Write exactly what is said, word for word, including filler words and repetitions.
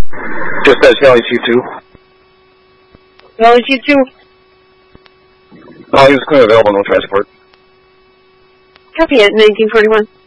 Dispatch Valley C two. Valley C two. Oh, he was clearly available, no transport. Copy it, nineteen forty-one.